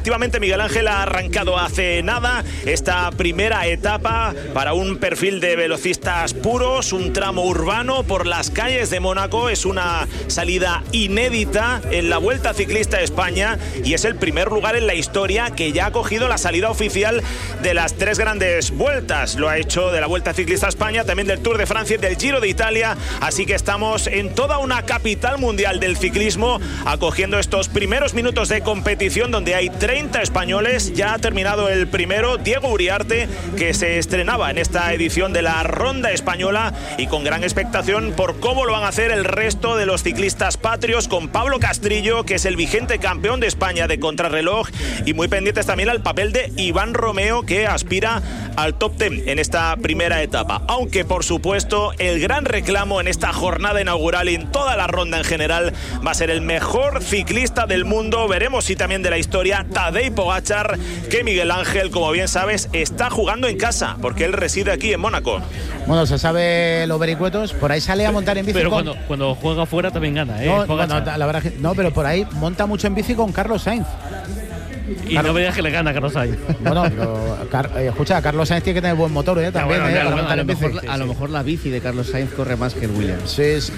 efectivamente, Miguel Ángel, ha arrancado hace nada esta primera etapa para un perfil de velocistas puros, un tramo urbano por las calles de Mónaco. Es una salida inédita en la Vuelta Ciclista a España y es el primer lugar en la historia que ya ha cogido la salida oficial de las 3 grandes vueltas. Lo ha hecho de la Vuelta Ciclista a España, también del Tour de Francia y del Giro de Italia. Así que estamos en toda una capital mundial del ciclismo, acogiendo estos primeros minutos de competición donde hay 30 españoles. Ya ha terminado el primero, Diego Uriarte, que se estrenaba en esta edición de la Ronda Española, y con gran expectación por cómo lo van a hacer el resto de los ciclistas patrios, con Pablo Castrillo, que es el vigente campeón de España de contrarreloj, y muy pendientes también al papel de Iván Romeo, que aspira al top 10 en esta primera etapa. Aunque, por supuesto, el gran reclamo en esta jornada inaugural y en toda la ronda en general va a ser el mejor ciclista del mundo, veremos si también de la historia, Tadej Pogačar, que Miguel Ángel, como bien sabes, está jugando en casa porque él reside aquí en Mónaco. Bueno, se sabe los vericuetos, por ahí sale a montar en bici. Pero cuando juega fuera también gana, ¿eh? No, la verdad que no, pero por ahí monta mucho en bici con Carlos Sainz. Y no me digas que le gana a Carlos Sainz. Bueno, pero escucha, Carlos Sainz tiene que tener buen motor, también. A lo mejor la bici de Carlos Sainz corre más que el Williams. Sí.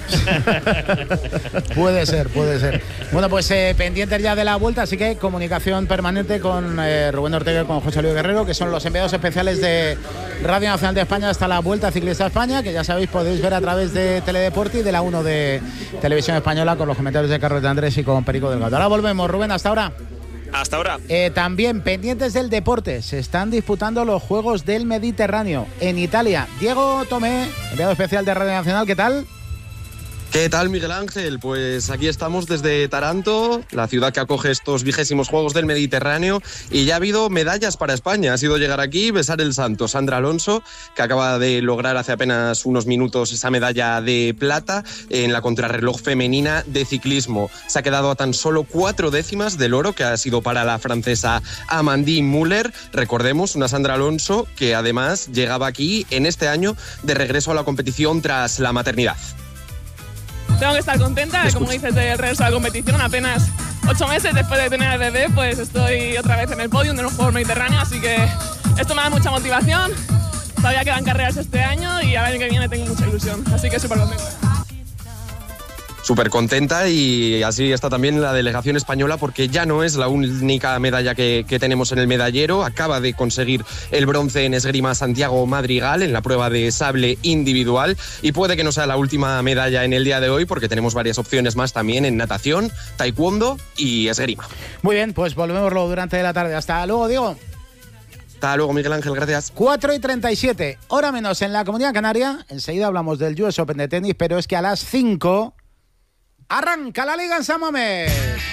Puede ser. Bueno, pues pendientes ya de la vuelta, así que comunicación permanente con Rubén Ortega y con José Luis Guerrero, que son los enviados especiales de Radio Nacional de España hasta la Vuelta Ciclista a España, que ya sabéis, podéis ver a través de Teledeporte y de la 1 de Televisión Española, con los comentarios de Carlos de Andrés y con Perico Delgado. Ahora volvemos, Rubén, hasta ahora. Hasta ahora. También pendientes del deporte, se están disputando los Juegos del Mediterráneo en Italia. Diego Tomé, enviado especial de Radio Nacional, ¿qué tal? ¿Qué tal, Miguel Ángel? Pues aquí estamos desde Taranto, la ciudad que acoge estos 20º Juegos del Mediterráneo, y ya ha habido medallas para España. Ha sido llegar aquí y besar el santo. Sandra Alonso, que acaba de lograr hace apenas unos minutos esa medalla de plata en la contrarreloj femenina de ciclismo. Se ha quedado a tan solo 4 décimas del oro, que ha sido para la francesa Amandine Muller. Recordemos, una Sandra Alonso que además llegaba aquí en este año de regreso a la competición tras la maternidad. Tengo que estar contenta, como dices, de regreso a la competición. Apenas 8 meses después de tener al bebé, pues estoy otra vez en el podium de los Juegos Mediterráneos, así que esto me da mucha motivación. Todavía quedan carreras este año y al año que viene tengo mucha ilusión, así que súper contenta. Súper contenta, y así está también la delegación española, porque ya no es la única medalla que tenemos en el medallero. Acaba de conseguir el bronce en esgrima Santiago Madrigal en la prueba de sable individual, y puede que no sea la última medalla en el día de hoy, porque tenemos varias opciones más también en natación, taekwondo y esgrima. Muy bien, pues volvemos luego durante la tarde. Hasta luego, Diego. Hasta luego, Miguel Ángel, gracias. 4:37, hora menos en la Comunidad Canaria. Enseguida hablamos del US Open de tenis, pero es que a las 5... arranca la Liga en San Mamés.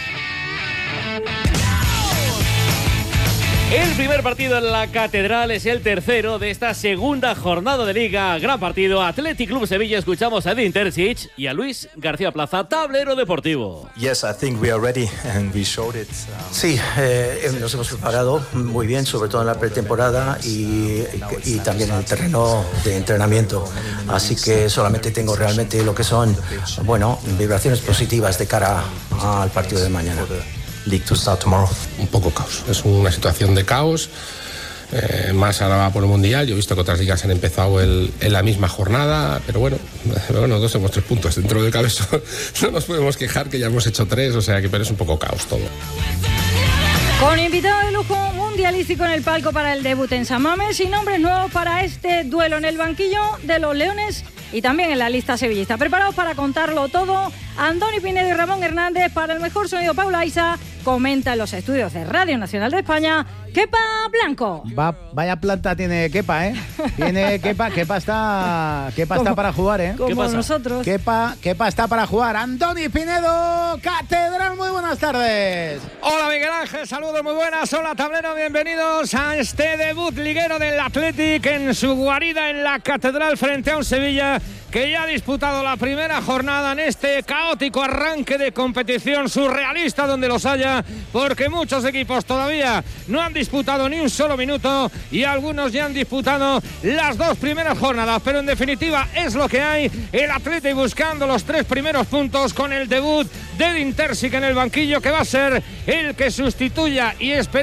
El primer partido en la Catedral es el tercero de esta segunda jornada de Liga. Gran partido, Athletic Club Sevilla. Escuchamos a Edin Terzic y a Luis García Plaza, Tablero Deportivo. Yes, I think we are ready and we showed it. Sí, nos hemos preparado muy bien, sobre todo en la pretemporada y también en el terreno de entrenamiento. Así que solamente tengo realmente lo que son, vibraciones positivas de cara al partido de mañana. League to start tomorrow. Un poco caos, es una situación de caos, más ahora va por el Mundial. Yo he visto que otras ligas han empezado en la misma jornada, pero bueno, nosotros tenemos 3 puntos dentro del cabezón. No nos podemos quejar, que ya hemos hecho 3, o sea que, pero es un poco caos todo. Con invitado de lujo mundialístico en el palco para el debut en San Mamés y nombres nuevos para este duelo en el banquillo de los Leones y también en la lista sevillista. Preparados para contarlo todo, Andoni Pinedo y Ramón Hernández. Para el mejor sonido, Paula Isa comenta en los estudios de Radio Nacional de España, Kepa Blanco. Vaya planta tiene Kepa, Tiene Kepa está para jugar, Como nosotros. Kepa está para jugar. Andoni Pinedo, Catedral, muy buenas tardes. Hola, Miguel Ángel, saludos muy buenas. Hola, tablero, bienvenidos a este debut liguero del Athletic en su guarida en la Catedral frente a un Sevilla que ya ha disputado la primera jornada en este caótico arranque de competición surrealista donde los haya, porque muchos equipos todavía no han disputado ni un solo minuto y algunos ya han disputado las 2 primeras jornadas, pero en definitiva es lo que hay. El Athletic buscando los 3 primeros puntos con el debut de Edin Terzic en el banquillo, que va a ser el que sustituya y espera